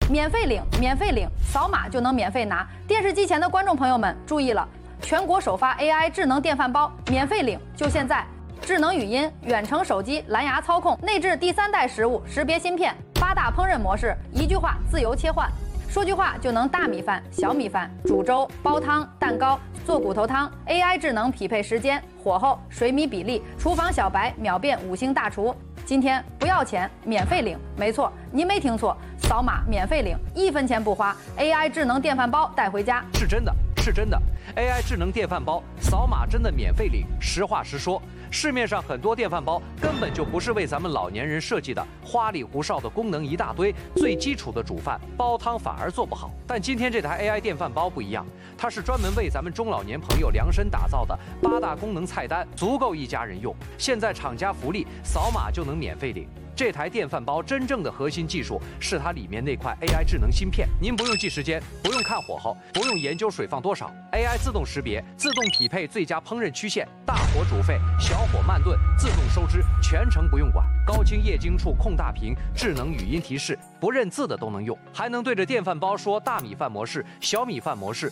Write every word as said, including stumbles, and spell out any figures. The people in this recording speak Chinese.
免费领，免费领，扫码就能免费拿。电视机前的观众朋友们注意了，全国首发 A I 智能电饭煲，免费领，就现在！智能语音、远程手机、蓝牙操控，内置第三代食物识别芯片，八大烹饪模式，一句话自由切换。 说句话就能大米饭、小米饭、煮粥、煲汤、蛋糕、做骨头汤 ，A I 智能匹配时间、火候、水米比例，厨房小白秒变五星大厨。今天不要钱，免费领，没错，您没听错，扫码免费领，一分钱不花 ，A I 智能电饭煲带回家， 是真的，是真的 ，A I 智能电饭煲扫码真的免费领。实话实说。 市面上很多电饭煲根本就不是为咱们老年人设计的，花里胡哨的功能一大堆，最基础的煮饭煲汤反而做不好。但今天这台 A I 电饭煲不一样，它是专门为咱们中老年朋友量身打造的，八大功能菜单足够一家人用。现在厂家福利，扫码就能免费领。 这台电饭煲真正的核心技术是它里面那块 A I 智能芯片，您不用记时间，不用看火候，不用研究水放多少 ，A I 自动识别，自动匹配最佳烹饪曲线，大火煮沸，小火慢炖，自动收汁，全程不用管。高清液晶触控大屏，智能语音提示，不认字的都能用，还能对着电饭煲说大米饭模式、小米饭模式。